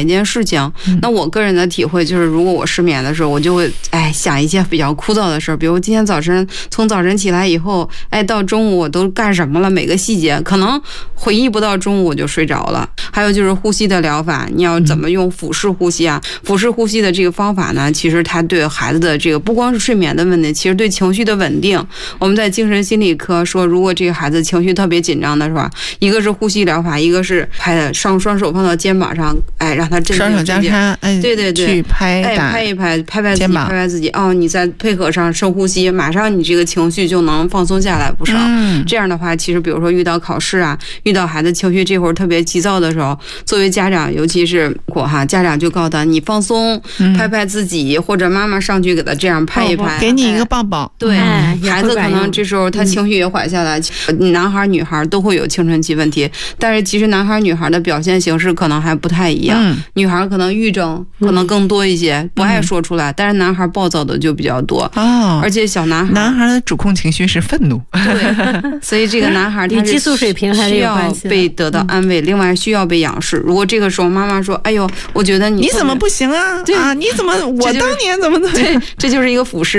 一件事情。那我个人的体会就是，如果我失眠的时候，我就会想一些比较枯燥的事儿，比如今天从早晨起来以后，到中午我都干什么了，每个细节可能回忆不到中午我就睡着了。还有就是呼吸的疗法，你要怎么用腹式呼吸啊？腹式呼吸的这个方法呢，其实它对孩子的这个不光是睡眠的问题，其实对情绪的稳定，我们在精神心理科说，如果这个孩子情绪特别紧张的是吧，一个是呼吸疗法，一个是双手放到肩膀上，让他镇定， 双手交叉， 对， 去拍自己，你再配合上深呼吸，马上你这个情绪就能放松下来不少。这样的话，其实比如说遇到考试啊，遇到孩子情绪这会儿特别急躁的时候，作为家长，尤其是家长就告诉他，你放松，拍拍自己，或者妈妈上去给他这样拍一拍， 给你一个抱抱。 对，孩子可能这时候他情绪也缓下来。男孩女孩都会有青春期问题，但是其实男孩女孩的表现形式可能还不太一样。女孩可能郁症可能更多一些，不爱说出来，但是男孩暴躁的就比较多。而且小男孩的主控情绪是愤怒。 对，所以这个男孩他激素水平还是需要被得到安慰，另外需要被仰视。如果这个时候妈妈说，哎呦，我觉得你怎么不行啊？ 对啊，你怎么我当年怎么对，这就是一个俯视